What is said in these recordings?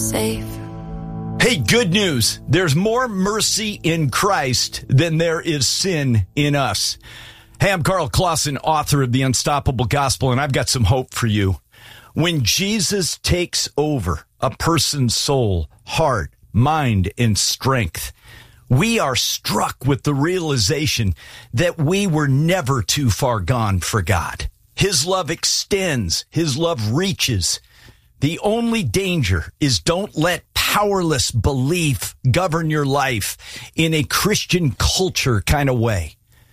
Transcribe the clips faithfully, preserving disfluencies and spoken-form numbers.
safe. Hey, good news. There's more mercy in Christ than there is sin in us. Hey, I'm Carl Clausen, author of The Unstoppable Gospel, and I've got some hope for you. When Jesus takes over a person's soul, heart, mind, and strength, we are struck with the realization that we were never too far gone for God. His love extends. His love reaches. The only danger is don't let powerless belief govern your life in a Christian culture kind of way.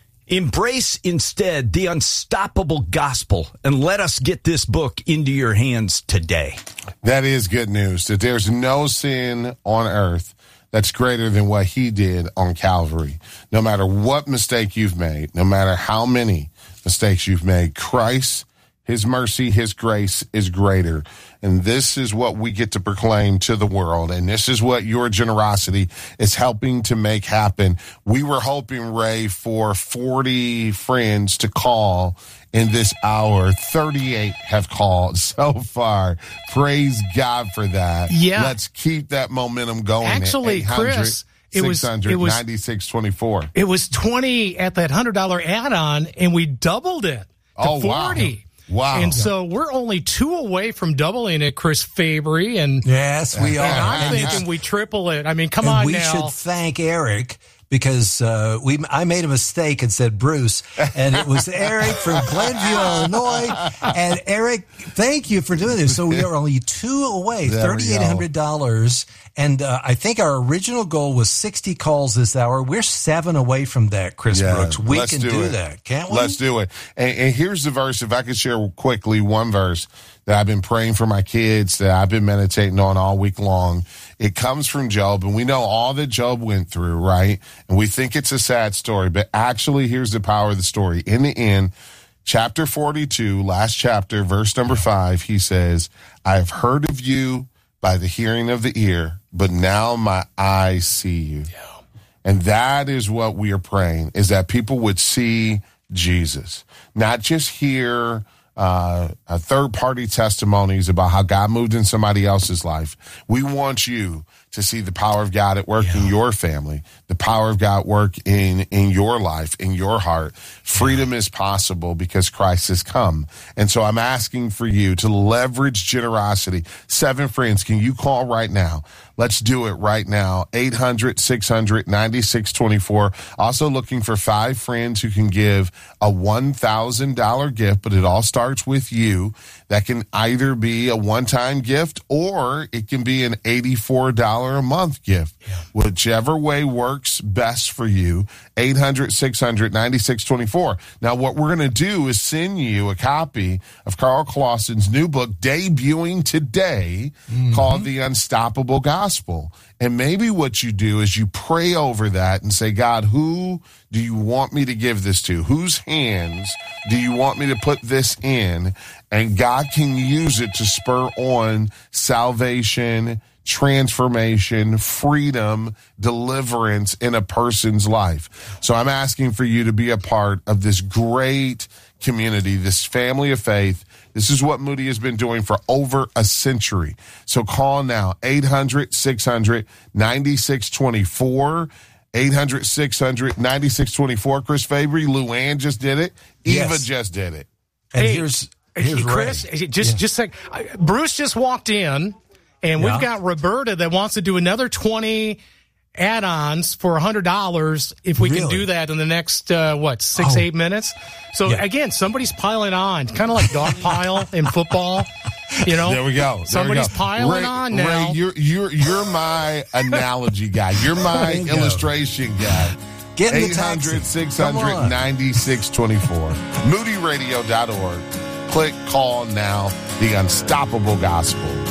Embrace instead the unstoppable gospel and let us get this book into your hands today. That is good news, that there's no sin on earth that's greater than what he did on Calvary. No matter what mistake you've made, no matter how many mistakes you've made, Christ, his mercy, his grace is greater. And this is what we get to proclaim to the world. And this is what your generosity is helping to make happen. We were hoping, Ray, for forty friends to call in this hour. thirty-eight have called so far. Praise God for that. Yeah. Let's keep that momentum going. Actually, Chris, it was, it was ninety-six twenty-four. It was twenty at that one hundred dollars add-on, and we doubled it to oh, forty. Wow. Wow. And so we're only two away from doubling it, Chris Fabry. And yes, we are. And I'm and thinking we triple it. I mean, come and on we now. We should thank Eric because uh, we I made a mistake and said Bruce, and it was Eric from Glenview, Illinois. And Eric, thank you for doing this. So we are only two away, thirty-eight hundred dollars. And uh, I think our original goal was sixty calls this hour. We're seven away from that, Chris yeah, Brooks. We can do, do that, can't we? Let's do it. And, and here's the verse. If I could share quickly one verse that I've been praying for my kids, that I've been meditating on all week long. It comes from Job, and we know all that Job went through, right? And we think it's a sad story, but actually here's the power of the story. In the end, chapter forty-two, last chapter, verse number five, he says, I have heard of you by the hearing of the ear, but now my eyes see you. Yeah. And that is what we are praying, is that people would see Jesus, not just hear uh, uh, third-party testimonies about how God moved in somebody else's life. We want you to see the power of God at work yeah. in your family, the power of God at work in, in your life, in your heart. Freedom yeah. is possible because Christ has come. And so I'm asking for you to leverage generosity. Seven friends, can you call right now? Let's do it right now. eight hundred, six hundred, ninety-six twenty-four. Also looking for five friends who can give a one thousand dollars gift, but it all starts with you. That can either be a one-time gift or it can be an eighty-four dollars a month gift. Yeah. Whichever way works best for you. eight hundred, six hundred, ninety-six twenty-four. Now, what we're going to do is send you a copy of Carl Clausen's new book debuting today mm-hmm. called The Unstoppable Gospel. And maybe what you do is you pray over that and say, God, who do you want me to give this to? Whose hands do you want me to put this in? And God can use it to spur on salvation, transformation, freedom, deliverance in a person's life. So I'm asking for you to be a part of this great community, this family of faith. This is what Moody has been doing for over a century. So call now, eight hundred, six hundred, ninety-six twenty-four, eight hundred, six hundred, ninety-six twenty-four. Chris Fabry, Luann just did it. Eva yes. just did it. And hey, here's, here's Chris, Ray. just, yeah. just a sec. Bruce just walked in, and yeah. we've got Roberta that wants to do another twenty add-ons for one hundred dollars if we really? can do that in the next, uh, what, six, oh. eight minutes? So, yeah. again, somebody's piling on, kind of like dog pile in football. You know, there we go. There somebody's we go. piling Ray, on now. Ray, you're you're you're my analogy guy. You're my illustration guy. Get in the eight hundred, six hundred, ninety-six twenty-four. Moody Radio dot org. Click call now. The Unstoppable Gospel.